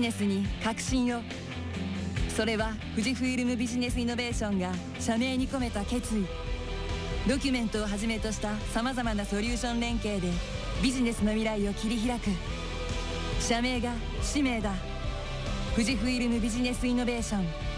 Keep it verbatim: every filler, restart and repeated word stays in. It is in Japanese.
ネスに革新を。それは富士フイルムビジネスイノベーションが社名に込めた決意。ドキュメントをはじめとしたさまざまなソリューション連携でビジネスの未来を切り開く。社名が使命だ。富士フイルムビジネスイノベーション。